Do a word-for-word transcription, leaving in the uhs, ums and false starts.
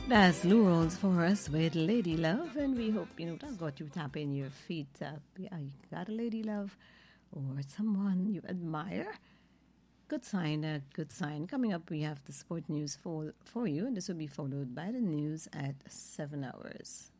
That's Lou Rolls for us with Lady Love, and we hope, you know, that got you tapping your feet up. Yeah, you got a lady love or someone you admire. Good sign, a good sign. Coming up, we have the sport news for, for you, and this will be followed by the news at seven hours.